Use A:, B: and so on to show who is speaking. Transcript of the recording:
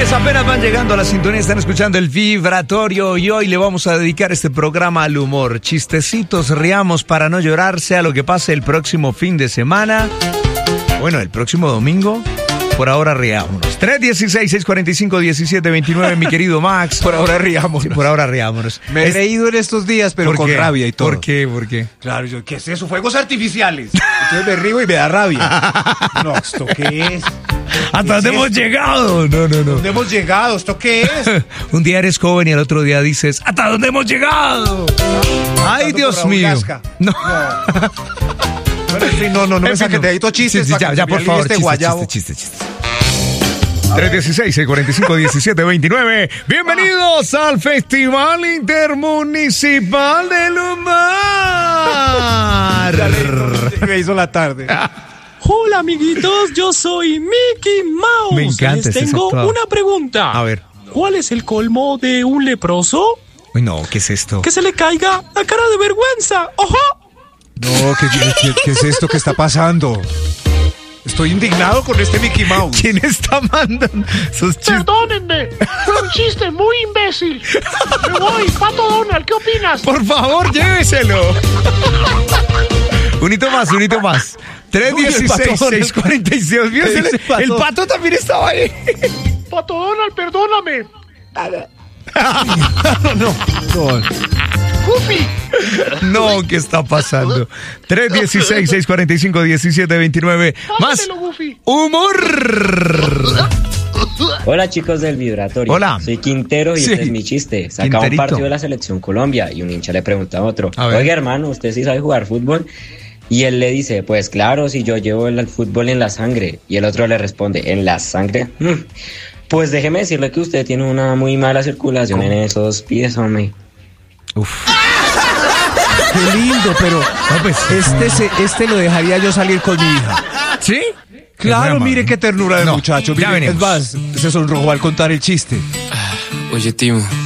A: Quienes apenas van llegando a la sintonía están escuchando el Vibratorio y hoy le vamos a dedicar este programa al humor. Chistecitos, riamos para no llorar, sea lo que pase el próximo fin de semana. Bueno, el próximo domingo. Por ahora riámonos. 316-645-1729, mi querido Max.
B: Por ahora riámonos.
A: Sí, por ahora riámonos.
B: Me he reído en estos días, pero con rabia y todo.
A: ¿Por qué? ¿Por qué?
B: Claro, yo, ¿qué es eso? Fuegos artificiales. Entonces me río y me da rabia. No, ¿esto qué es?
A: ¿Hasta dónde hemos llegado? No.
B: ¿Dónde hemos llegado? ¿Esto qué es?
A: Un día eres joven y al otro día dices, ¿hasta dónde hemos llegado? ¡Ay, Dios mío! No.
B: Bueno, en fin, no me saquen de ahí todos chistes.
A: Sí, ya, por favor, chiste. 316-645-1729. Bienvenidos al Festival Intermunicipal del Humor.
B: Me hizo la tarde.
C: Hola, amiguitos, yo soy Mickey Mouse.
A: Me encanta.
C: Les tengo una pregunta.
A: A ver.
C: ¿Cuál es el colmo de un leproso?
A: Uy, no, ¿qué es esto?
C: Que se le caiga la cara de vergüenza. ¡Ojo!
B: No, ¿qué es esto que está pasando? Estoy indignado con este Mickey Mouse.
A: ¿Quién está mandando sus chistes?
D: Perdónenme, fue un chiste muy imbécil. Me voy, Pato Donald, ¿qué opinas?
A: Por favor, lléveselo. Un hito más. 316-646. El pato también estaba ahí.
D: Pato Donald, perdóname.
B: No.
D: Goofy.
A: No, ¿qué está pasando? 316-645-1729. Más
D: Pásamelo, Goofy.
A: humor.
E: Hola, chicos del Vibratorio.
A: Hola.
E: Soy Quintero y
A: Sí.
E: este es mi chiste. Sacaba un
A: Quinterito.
E: partido de la Selección Colombia y un hincha le pregunta a otro:
A: A ver.
E: oiga, hermano, ¿usted sí sabe jugar fútbol? Y él le dice: pues claro, si yo llevo el fútbol en la sangre. Y el otro le responde: ¿en la sangre? Pues déjeme decirle que usted tiene una muy mala circulación en esos pies, hombre.
A: Uf.
B: Qué lindo, pero
A: No, pues,
B: este lo dejaría yo salir con mi hija.
A: ¿sí?
B: Claro,
A: Es muy
B: mire
A: amable.
B: qué ternura del
A: No,
B: muchacho.
A: ya
B: Mire,
A: venimos.
B: es más, se sonrojó al contar el chiste.
F: Oye, Timo,